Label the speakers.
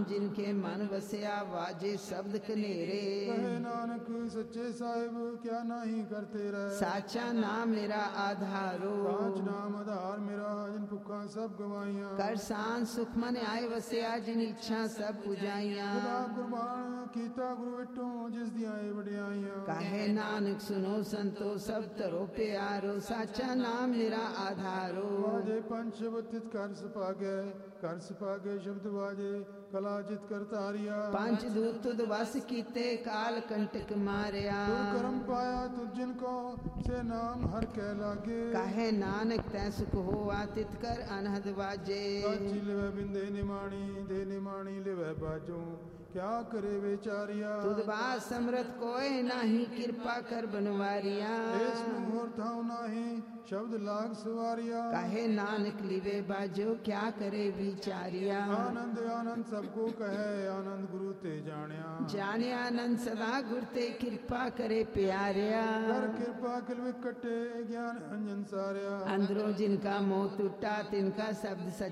Speaker 1: ਨਾਮ ਜਿਨ ਕੇ ਮਨ ਵਸਿਆ ਵਾਜੇ ਸ਼ਬਦ ਕਨੇਰੇ
Speaker 2: ਕਹੇ ਨਾਨਕ ਸੱਚੇ ਸਾਹਿਬ ਕਿਆ ਨਹੀਂ ਕਰਤੇ ਰਹਿ
Speaker 1: ਸਾਚਾ ਨਾਮ ਮੇਰਾ ਆਧਾਰੋ
Speaker 2: ਸਾਚ ਨਾਮ ਆਧਾਰ ਮੇਰਾ ਜਿਨ ਭੁੱਖਾਂ ਸਭ ਗਵਾਈਆਂ
Speaker 1: ਕਰ ਸਾਨ ਸੁਖ ਮਨ ਆਏ ਵਸਿਆ ਜਿਨ ਇੱਛਾ ਸਭ ਪੁਜਾਈਆਂ
Speaker 2: ਖੁਦਾ ਕੁਰਬਾਨ ਕੀਤਾ ਗੁਰੂ ਵਿਟੋਂ ਜਿਸ ਦੀਆਂ ਇਹ ਵਡਿਆਈਆਂ
Speaker 1: ਕਹੇ ਨਾਨਕ ਸੁਨੋ ਸੰਤੋ ਸਭ ਧਰੋ ਪਿਆਰੋ ਸਾਚਾ ਨਾਮ ਮੇਰਾ ਆਧਾਰੋ
Speaker 2: ਵਾਜੇ ਪੰਜ ਸ਼ਬਦ ਤਿਤ ਕਰ ਸੁਭਾਗੇ ਸ਼ਬਦ ਵਾਜੇ ਕਲਾ ਜਿਤ ਕਰ ਤਾਰਿਆ
Speaker 1: ਪੰਜ ਦੂਤ ਤੁਧ ਵਸ ਕੀਤੇ ਕਾਲ ਕੰਟਕ ਮਾਰਿਆ
Speaker 2: ਤੁਰ ਕਰਮ ਪਾਇਆ ਤੁਧ ਜਿਨ ਕੋ ਸੇ ਨਾਮ ਹਰ ਕਹਿ ਲਾਗੇ
Speaker 1: ਕਹੇ ਨਾਨਕ ਤੈ ਸੁਖ ਹੋਆ ਤਿਤ ਕਰ ਅਨਹਦ ਵਾਜੇ
Speaker 2: ਸਾਚੀ ਲਿਵੈ ਬਿੰਦੇ ਨਿਮਾਣੀ ਦੇ ਨਿਮਾਣੀ ਲਿਵੈ ਬਾਜੋ ਕਿਆ ਕਰੇ ਵਿਚਾਰਿਆ
Speaker 1: ਤੁਧ ਬਾਸ ਸਮਰਥ ਕੋਇ ਨਾਹੀ ਕਿਰਪਾ ਕਰ ਬਨਵਾਰਿਆ
Speaker 2: ਇਸ ਨੂੰ ਹੋਰ ਥਾਉ ਨਾਹੀ ਸ਼ਬਦ ਲਾਗ ਸਵਾਰਿਆ
Speaker 1: ਕਹੇ ਨਾਨਕ ਲਿਵੇ ਬਾਜੋ ਕਿਆ ਕਰੇ ਵਿਚਾਰਿਆ
Speaker 2: ਆਨੰਦ ਆਨੰਦ ਸਭ ਕੋ ਕਹੈ ਆਨੰਦ ਗੁਰੂ ਤੇ ਜਾਣਿਆ
Speaker 1: ਜਾਣਿਆ ਆਨੰਦ ਸਦਾ ਗੁਰ ਤੇ ਕਿਰਪਾ ਕਰੇ ਪਿਆਰਿਆ
Speaker 2: ਕਰ ਕਿਰਪਾ ਕਿਲ ਵਿਕਟੇ ਗਿਆਨ ਅੰਜਨ ਸਾਰਿਆ
Speaker 1: ਅੰਦਰੋਂ ਜਿਨ ਕਾ ਮੋਹ ਟੁੱਟਾ ਤਿਨ ਕਾ ਸ਼ਬਦ ਸਚ